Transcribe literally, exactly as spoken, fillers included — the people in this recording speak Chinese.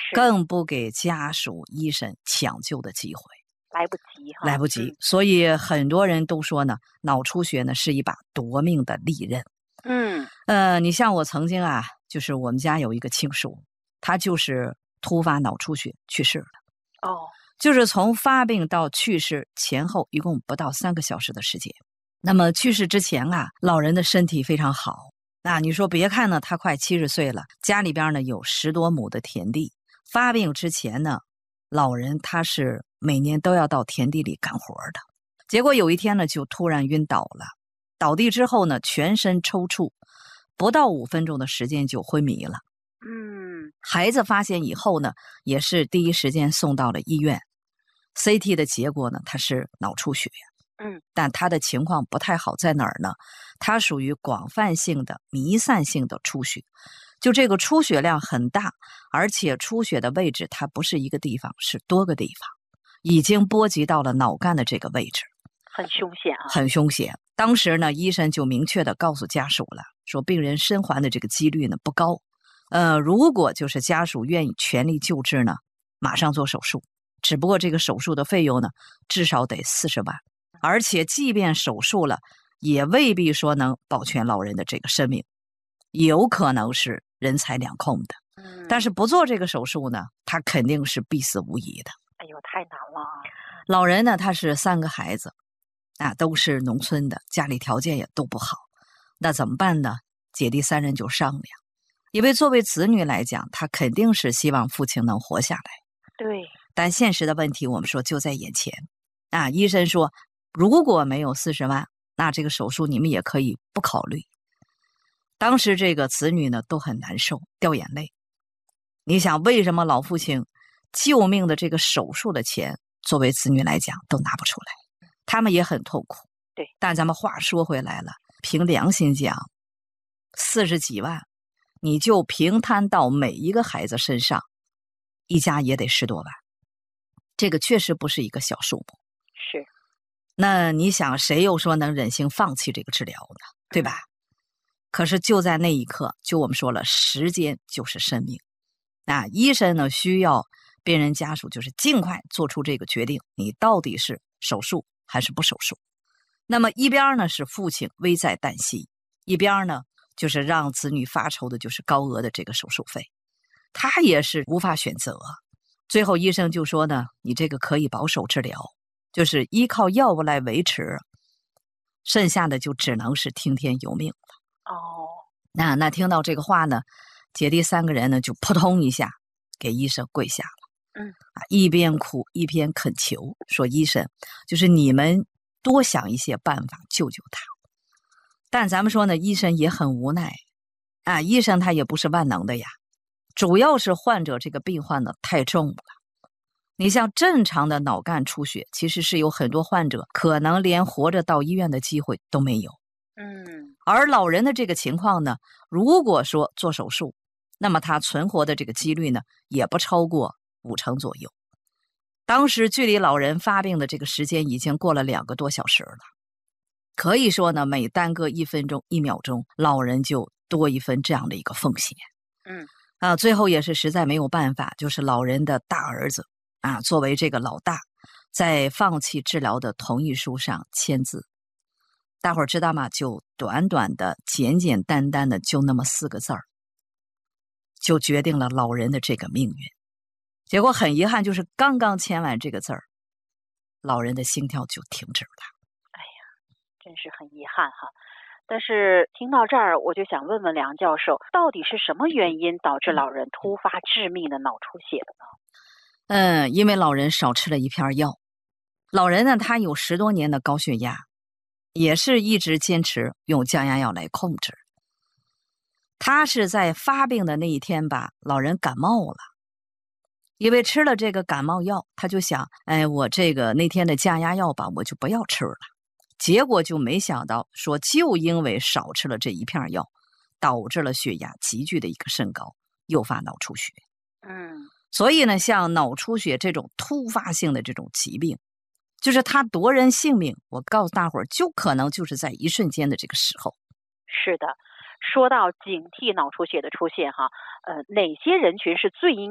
更不给家属、医生抢救的机会， 来不及哈， 来不及。 嗯、 所以很多人都说呢，脑出血呢是一把夺命的利刃。 嗯， 呃，你像我曾经啊，就是我们家有一个亲属，他就是突发脑出血去世了。 哦， 就是从发病到去世前后一共不到三个小时的时间。那么去世之前啊，老人的身体非常好。那你说别看呢，他快七十岁了，家里边呢有十多亩的田地。发病之前呢，老人他是每年都要到田地里干活的。结果有一天呢，就突然晕倒了。倒地之后呢，全身抽搐，不到五分钟的时间就昏迷了。 嗯， 孩子发现以后呢，也是第一时间送到了医院。C T 的结果呢，他是脑出血。 嗯， 但他的情况不太好在哪儿呢？他属于广泛性的弥散性的出血，就这个出血量很大，而且出血的位置它不是一个地方，是多个地方，已经波及到了脑干的这个位置， 很凶险啊， 很凶险。当时呢，医生就明确的告诉家属了，说病人生还的这个几率呢不高。呃，如果就是家属愿意全力救治呢，马上做手术。只不过这个手术的费用呢，至少得四十万，而且即便手术了，也未必说能保全老人的这个生命，有可能是人财两空的。 嗯， 但是不做这个手术呢，他肯定是必死无疑的。 哎呦，太难了。 老人呢，他是三个孩子，啊，都是农村的，家里条件也都不好，那怎么办呢？姐弟三人就商量，因为作为子女来讲，他肯定是希望父亲能活下来。 对， 但现实的问题我们说就在眼前啊！医生说如果没有四十万，那这个手术你们也可以不考虑。当时这个子女呢都很难受，掉眼泪。你想为什么老父亲救命的这个手术的钱作为子女来讲都拿不出来，他们也很痛苦。 对， 但咱们话说回来了，凭良心讲，四十几万你就平摊到每一个孩子身上，一家也得十多万，这个确实不是一个小数目。 是， 那你想谁又说能忍心放弃这个治疗呢？对吧？嗯、可是就在那一刻，就我们说了，时间就是生命。那医生呢需要病人家属就是尽快做出这个决定，你到底是手术还是不手术？那么一边呢是父亲危在旦夕，一边呢就是让子女发愁的就是高额的这个手术费。他也是无法选择，最后医生就说呢，你这个可以保守治疗，就是依靠药物来维持，剩下的就只能是听天由命了。 哦， 那那听到这个话呢，姐弟三个人呢就扑通一下给医生跪下了。 嗯， 啊，一边哭一边恳求说，医生，就是你们多想一些办法救救他。但咱们说呢，医生也很无奈啊，医生他也不是万能的呀。主要是患者这个病患呢太重了，你像正常的脑干出血，其实是有很多患者可能连活着到医院的机会都没有。 嗯， 而老人的这个情况呢，如果说做手术，那么他存活的这个几率呢，也不超过五成左右。当时距离老人发病的这个时间已经过了两个多小时了，可以说呢，每耽搁一分钟、一秒钟，老人就多一分这样的一个风险。 嗯。 啊，最后也是实在没有办法，就是老人的大儿子啊，作为这个老大，在放弃治疗的同意书上签字。大伙儿知道吗？就短短的、简简单单的，就那么四个字儿，就决定了老人的这个命运。结果很遗憾，就是刚刚签完这个字儿，老人的心跳就停止了。 哎呀，真是很遗憾哈。但是听到这儿，我就想问问梁教授，到底是什么原因导致老人突发致命的脑出血的呢？ 嗯，因为老人少吃了一片药。老人呢，他有十多年的高血压，也是一直坚持用降压药来控制。他是在发病的那一天吧，老人感冒了，因为吃了这个感冒药，他就想，哎，我这个那天的降压药吧，我就不要吃了。结果就没想到说，就因为少吃了这一片药，导致了血压急剧的一个升高，诱发脑出血。 嗯， 所以呢，像脑出血这种突发性的这种疾病，就是它夺人性命，我告诉大伙儿，就可能就是在一瞬间的这个时候。 是的，说到警惕脑出血的出现哈，呃，哪些人群是最应